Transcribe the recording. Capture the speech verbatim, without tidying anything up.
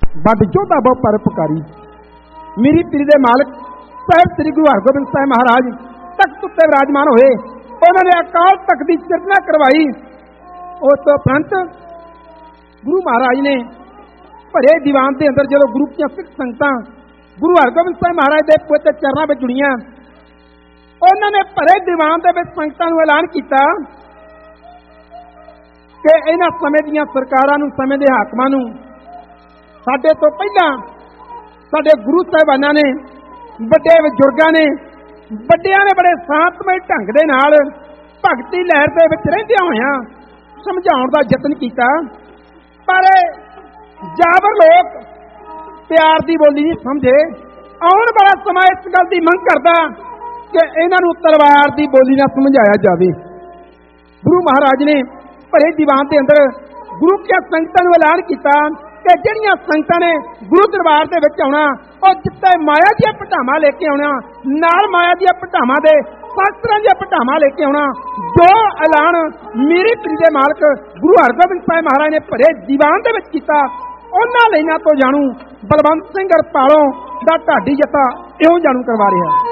ਵੱਡ ਯੋਧਾ ਬਹੁ ਪਰਉਪਕਾਰੀ। ਮੇਰੀ ਪੀਰੀ ਦੇ ਮਾਲਕ ਸਾਹਿਬ ਸ੍ਰੀ ਗੁਰੂ ਹਰਗੋਬਿੰਦ ਸਾਹਿਬ ਮਹਾਰਾਜ ਤਖਤ ਉੱਤੇ ਵਿਰਾਜਮਾਨ ਹੋਏ। ਉਹਨਾਂ ਨੇ ਅਕਾਲ ਤਖਤ ਦੀ ਸਿਰਜਣਾ ਕਰਵਾਈ। ਉਸ ਤੋਂ ਉਪਰੰਤ ਗੁਰੂ ਮਹਾਰਾਜ ਨੇ ਭਰੇ ਦੀਵਾਨ ਦੇ ਅੰਦਰ ਜਦੋਂ ਗੁਰੂ ਦੀਆਂ ਸਿੱਖ ਸੰਗਤਾਂ ਗੁਰੂ ਹਰਗੋਬਿੰਦ ਸਾਹਿਬ ਮਹਾਰਾਜ ਦੇ ਪਵਿੱਤਰ ਚਰਨਾਂ ਵਿੱਚ ਜੁੜੀਆਂ, ਉਹਨਾਂ ਨੇ ਭਰੇ ਦੀਵਾਨ ਦੇ ਵਿੱਚ ਸੰਗਤਾਂ ਨੂੰ ਐਲਾਨ ਕੀਤਾ ਕਿ ਇਹਨਾਂ ਸਮੇਂ ਦੀਆਂ ਸਰਕਾਰਾਂ ਨੂੰ, ਸਮੇਂ ਦੇ ਹਾਕਮਾਂ ਨੂੰ, ਸਾਡੇ ਤੋਂ ਪਹਿਲਾਂ ਸਾਡੇ ਗੁਰੂ ਸਾਹਿਬਾਨਾਂ ਨੇ, ਵੱਡੇ ਬਜ਼ੁਰਗਾਂ ਨੇ, ਵੱਡਿਆਂ ਨੇ ਬੜੇ ਸ਼ਾਂਤਮਈ ਢੰਗ ਦੇ ਨਾਲ ਭਗਤੀ ਲਹਿਰ ਦੇ ਵਿੱਚ ਰਹਿੰਦਿਆਂ ਹੋਇਆਂ ਸਮਝਾਉਣ ਦਾ ਯਤਨ ਕੀਤਾ, ਪਰ ਜਾਬਰ ਲੋਕ ਪਿਆਰ ਦੀ ਬੋਲੀ ਨਹੀਂ ਸਮਝੇ। ਆਉਣ ਵਾਲਾ ਸਮਾਂ ਇਸ ਗੱਲ ਦੀ ਮੰਗ ਕਰਦਾ ਕਿ ਇਹਨਾਂ ਨੂੰ ਤਲਵਾਰ ਦੀ ਬੋਲੀ ਨਾਲ ਸਮਝਾਇਆ ਜਾਵੇ। ਗੁਰੂ ਮਹਾਰਾਜ ਨੇ ਭਰੇ ਦੀਵਾਨ ਦੇ ਅੰਦਰ ਗੁਰੂ ਦੀਆਂ ਸੰਗਤਾਂ ਨੂੰ ਐਲਾਨ ਕੀਤਾ ਕਿ ਜਿਹੜੀਆਂ ਸੰਗਤਾਂ ਨੇ ਗੁਰੂ ਦਰਬਾਰ ਦੇ ਵਿੱਚ ਆਉਣਾ, ਉਹ ਜਿੱਥੇ ਮਾਇਆ ਦੀਆਂ ਭਟਾਵਾਂ ਲੈ ਕੇ ਆਉਣਾ, ਨਾਲ ਮਾਇਆ ਦੀਆਂ ਭਟਾਵਾਂ ਦੇ ਸ਼ਾਸਤਰਾਂ ਦੀਆਂ ਭਟਾਵਾਂ ਲੈ ਕੇ ਆਉਣਾ, ਜੋ ਐਲਾਨ ਮੇਰੀ ਪੀਰੀ ਦੇ ਮਾਲਕ ਗੁਰੂ ਹਰਗੋਬਿੰਦ ਸਾਹਿਬ ਮਹਾਰਾਜ ਨੇ ਭਰੇ ਦੀਵਾਨ ਦੇ ਵਿੱਚ ਕੀਤਾ, ਉਹਨਾਂ ਲਾਈਨਾਂ ਤੋਂ ਜਾਣੂ ਬਲਵੰਤ ਸਿੰਘ ਹਰਪਾਲੋਂ ਦਾ ਢਾਡੀ ਜੱਥਾ ਇਹੋ ਜਾਣੂ ਕਰਵਾ ਰਿਹਾ।